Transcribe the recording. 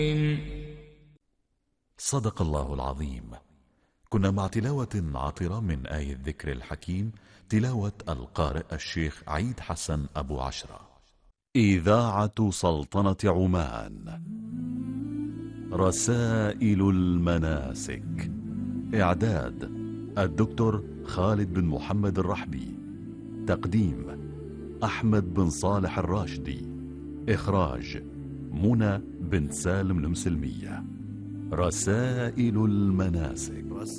صدق الله العظيم. كنا مع تلاوة عطرة من آية الذكر الحكيم، تلاوة القارئ الشيخ عيد حسن أبو عشرة. إذاعة سلطنة عمان. رسائل المناسك. إعداد الدكتور خالد بن محمد الرحبي. تقديم أحمد بن صالح الراشدي. إخراج منى بن سالم المسلمية. رسائل المناسك.